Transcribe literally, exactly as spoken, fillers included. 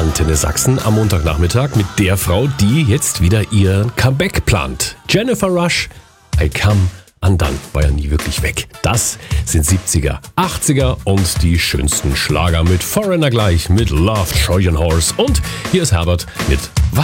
Antenne Sachsen am Montagnachmittag mit der Frau, die jetzt wieder ihr Comeback plant. Jennifer Rush, I Come Undone, war ja nie wirklich weg. Das sind siebziger, achtziger und die schönsten Schlager mit Foreigner gleich, mit Love Trojan Horse. Und hier ist Herbert mit Was